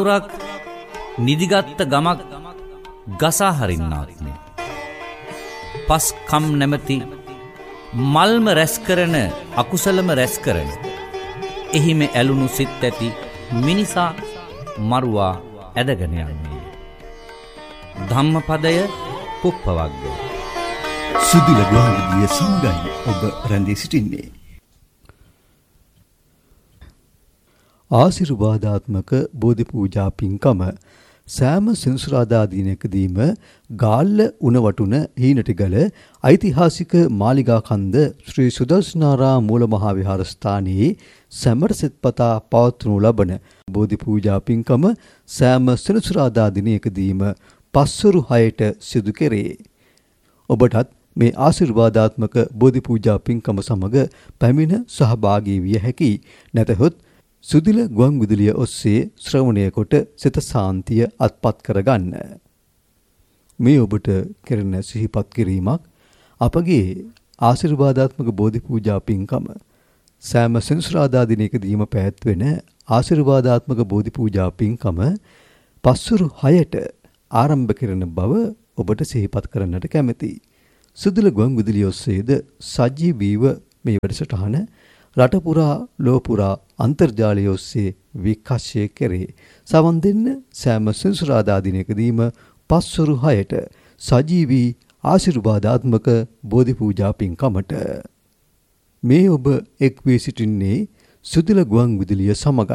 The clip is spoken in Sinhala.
පුරක් නිදිගත්ත ගමක් ගසා හරින්නාත්මය. පස් කම් නැමැති මල්ම රැස් කරන අකුසලම රැස් කරන එහිම ඇලුණු සිත් ඇති මිනිසා මරුවා ඇදගෙන යන්නේ. ධම්මපදය පුප්පවග්ගය. සුදුල ගුවන්විදුලිය සමගයි ඔබ රැඳී සිටින්නේ. ආශිර්වාදාත්මක බෝධි පූජා පින්කම සෑම සෙනසුරාදා දිනකදීම ගාල්ල උණවටුන හීනටිගල ඓතිහාසික මාලිගා කන්ද ශ්‍රී සුදර්ශනාරාම මූල මහා විහාරස්ථානයේ සැමට සෙත්පතා පවත්වනු ලබන බෝධි පූජා පින්කම සෑම සෙනසුරාදා දිනකදීම පස්වරු 6ට සිදු කෙරේ. ඔබටත් මේ ආශිර්වාදාත්මක බෝධි පූජා පින්කම සමග පැමිණ සහභාගී විය හැකි. නැතහොත් සුදිල ගුවන්විදුලිය ඔස්සේ ශ්‍රවණය කොට සිත සාන්තිය අත්පත් කරගන්න. මේ ඔබට කෙරෙන සිහිපත් කිරීමක් අපගේ ආශිර්වාදාත්මක බෝධි පූජා පින්කම සෑම සෙනසුරාදා දිනකදීම පැවැත්වෙන ආශිර්වාදාත්මක බෝධි පූජා පින්කම පස්වරු 6ට ආරම්භ කරන බව ඔබට සිහිපත් කරන්නට කැමැතියි. සුදිල ගුවන්විදුලිය ඔස්සේද සජීවීව මේ වැඩසටහන රට පුරා ලොව පුරා අන්තර්ජාලය ඔස්සේ විකාශය කෙරේ. සවන් දෙන්න සෑම සෙනසුරාදා දිනකදීම පස්වරු 6ට සජීවී ආශිර්වාදාත්මක බෝධි පූජා පින්කමට. මේ ඔබ එක් වී සිටින්නේ සුදිල ගුවන්විදුලිය සමගයි.